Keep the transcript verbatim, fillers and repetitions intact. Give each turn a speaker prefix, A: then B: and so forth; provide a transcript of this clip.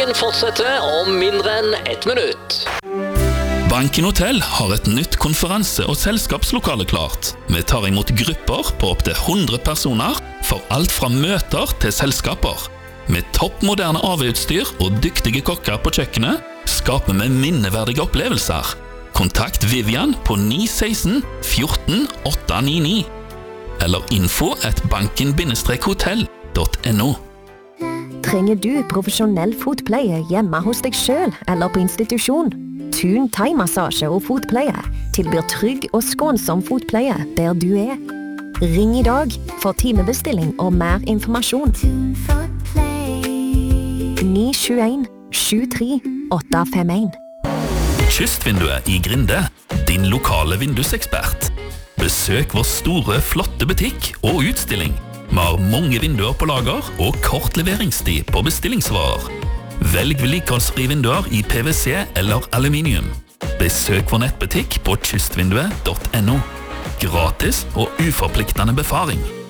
A: Banken fortsetter om mindre enn ett minutt.
B: Banken Hotel har et nytt konferanse- og selskapslokale klart. Vi tar imot grupper på opp til hundre personer for alt fra møter til selskaper. Med toppmoderne A V-utstyr og dyktige kokker på kjøkkenet skaper vi minneverdige opplevelser. Kontakt Vivian på ni seksten fjorten åtte ni ni eller info at banken hotell punktum no.
C: Trenger du profesjonell fotpleie hjemme hos deg selv eller på institusjon? Thun thai-massasje og fotpleie tilbyr trygg og skånsom fotpleie der du er. Ring i dag for timebestilling og mer informasjon. ni sju en sju tre åtte fem en.
B: Kystvinduet i Grinde, din lokale vindusekspert. Besøk vår store, flotte butikk og utstilling. Vi har mange vinduer på lager og kort leveringstid på bestillingsvarer. Velg vedlikeholdsfrie vinduer i P V C eller aluminium. Besøk vår nettbutikk på kystvinduet punktum no. Gratis og uforpliktende befaring.